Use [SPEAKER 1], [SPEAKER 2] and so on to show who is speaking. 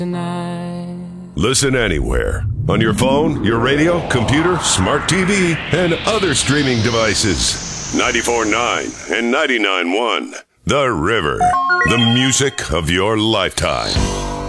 [SPEAKER 1] Listen anywhere. On your phone, your radio, computer, smart TV, and other streaming devices. 94.9 and 99.1. The River. The music of your lifetime.